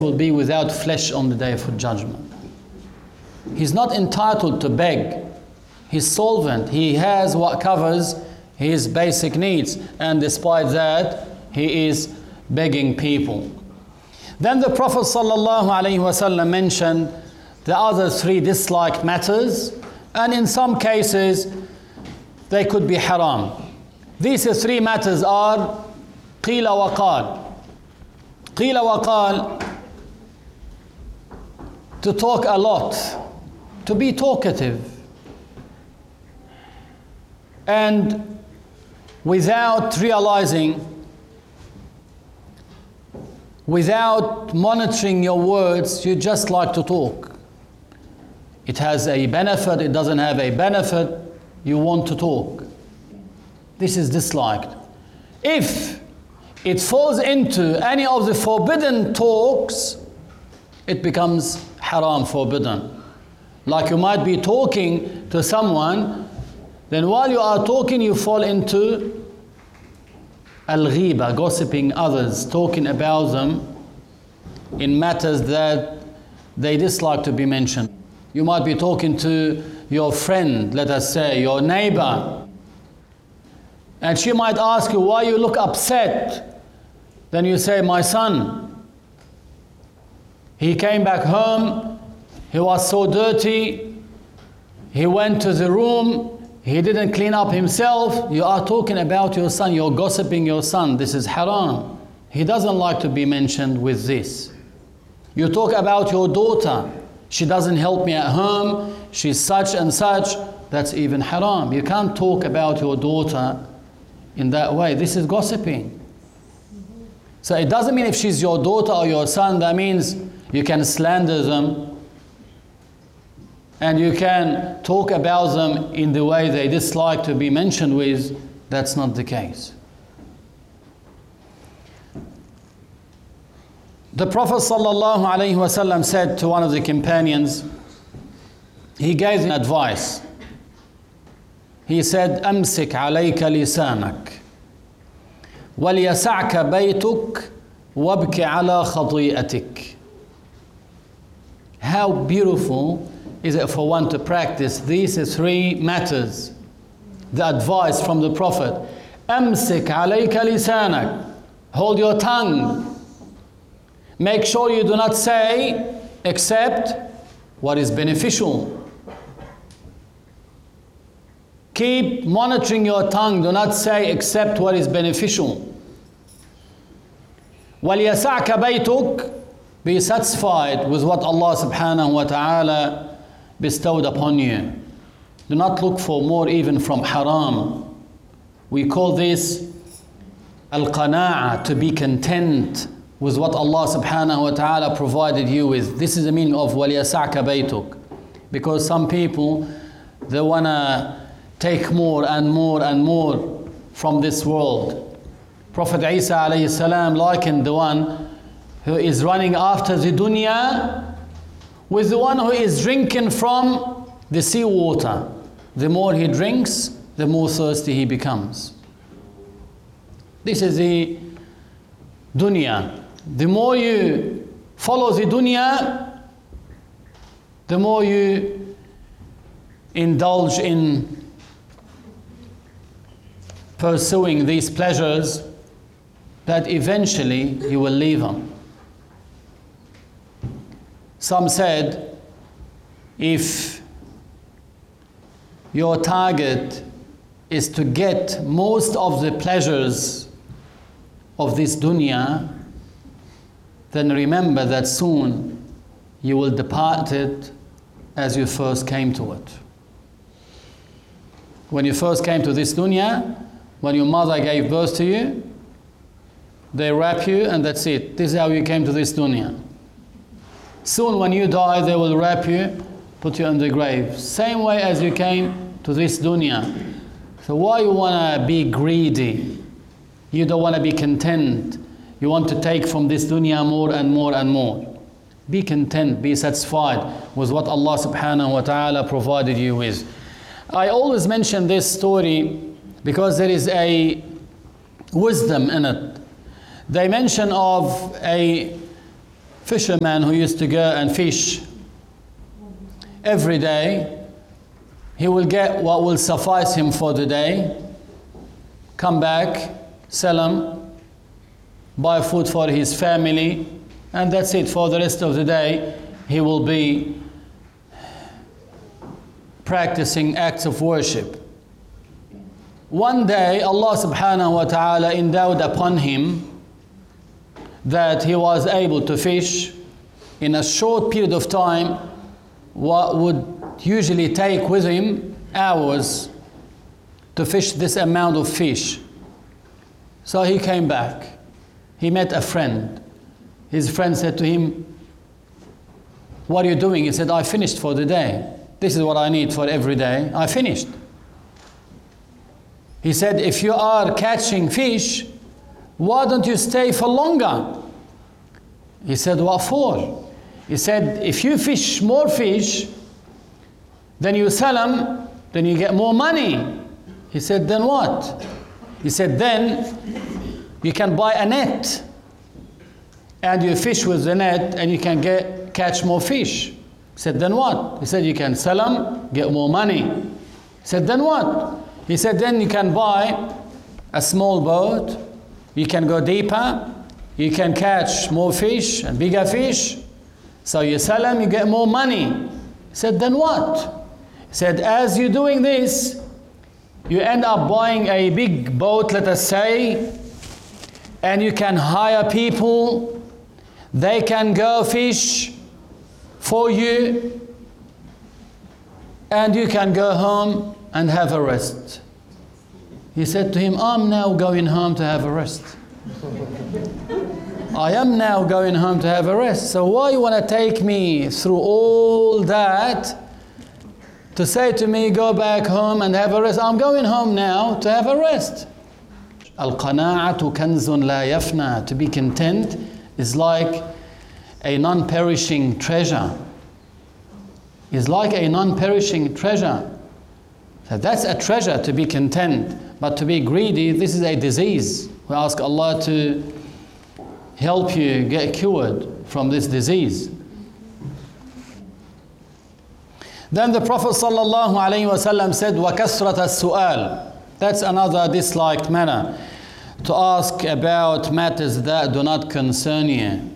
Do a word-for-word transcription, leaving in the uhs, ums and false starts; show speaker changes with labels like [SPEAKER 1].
[SPEAKER 1] will be without flesh on the day of judgment. He's not entitled to beg. He's solvent. He has what covers his basic needs, and despite that, he is begging people. Then the Prophet ﷺ mentioned the other three disliked matters, and in some cases, they could be haram. These three matters are qila wa qal. Qila wa qal, to talk a lot, to be talkative, and without realizing, without monitoring your words, you just like to talk. It has a benefit, it doesn't have a benefit, you want to talk. This is disliked. If it falls into any of the forbidden talks, it becomes haram, forbidden. Like you might be talking to someone, then while you are talking, you fall into al-ghiba, gossiping others, talking about them in matters that they dislike to be mentioned. You might be talking to your friend, let us say, your neighbor, and she might ask you, why you look upset? Then you say, my son, he came back home, he was so dirty, he went to the room, he didn't clean up himself. You are talking about your son, you're gossiping your son. This is haram. He doesn't like to be mentioned with this. You talk about your daughter, she doesn't help me at home, she's such and such. That's even haram. You can't talk about your daughter in that way. This is gossiping. So it doesn't mean if she's your daughter or your son, that means you can slander them and you can talk about them in the way they dislike to be mentioned with. That's not the case. The Prophet ﷺ said to one of the companions, he gave him advice. He said, أمسك عليك لسانك وليسعك بيتك وابك على خطيئتك. How beautiful is it for one to practice these three matters? The advice from the Prophet. أمسك عليك لسانك. Hold your tongue. Make sure you do not say except what is beneficial. Keep monitoring your tongue. Do not say except what is beneficial. وَلْيَسَعْكَ بَيْتُكَ. Be satisfied with what Allah subhanahu wa ta'ala bestowed upon you. Do not look for more even from haram. We call this al-qana'a, to be content with what Allah subhanahu wa ta'ala provided you with. This is the meaning of وَلْيَسَعْكَ بَيْتُكَ. Because some people, they want to take more and more and more from this world. Prophet Isa alayhi salam likened the one who is running after the dunya with the one who is drinking from the sea water. The more he drinks, the more thirsty he becomes. This is the dunya. The more you follow the dunya, the more you indulge in pursuing these pleasures, that eventually you will leave them. Some said, if your target is to get most of the pleasures of this dunya, then remember that soon you will depart it as you first came to it. When you first came to this dunya, when your mother gave birth to you, they wrap you and that's it. This is how you came to this dunya. Soon when you die, they will wrap you, put you in the grave. Same way as you came to this dunya. So why you want to be greedy? You don't want to be content. You want to take from this dunya more and more and more. Be content, be satisfied with what Allah subhanahu wa ta'ala provided you with. I always mention this story because there is a wisdom in it. They mention of a fisherman who used to go and fish every day. He will get what will suffice him for the day, come back, sell them, buy food for his family, and that's it. For the rest of the day, he will be practicing acts of worship. One day, Allah subhanahu wa ta'ala endowed upon him that he was able to fish in a short period of time what would usually take with him hours to fish this amount of fish. So he came back. He met a friend. His friend said to him, "What are you doing?" He said, "I finished for the day. This is what I need for every day. I finished." He said, "If you are catching fish, why don't you stay for longer?" He said, "What for?" He said, "If you fish more fish, then you sell them, then you get more money." He said, "Then what?" He said, "Then you can buy a net and you fish with the net and you can get catch more fish." He said, "Then what?" He said, "You can sell them, get more money." He said, "Then what?" He said, "Then you can buy a small boat, you can go deeper, you can catch more fish and bigger fish. So you sell them, you get more money." He said, "Then what?" He said, "As you're doing this, you end up buying a big boat, let us say, and you can hire people, they can go fish for you, and you can go home and have a rest." He said to him, "I'm now going home to have a rest. I am now going home to have a rest. So why you want to take me through all that to say to me, go back home and have a rest? I'm going home now to have a rest." Al-qana'atu kanzun la yafna. To be content is like a non-perishing treasure. Is like a non-perishing treasure. So that's a treasure, to be content. But to be greedy, this is a disease. We ask Allah to help you get cured from this disease. Then the Prophet sallallahu alaihi wasallam said, وَكَثْرَةَ السُّؤَالِ. That's another disliked manner, to ask about matters that do not concern you.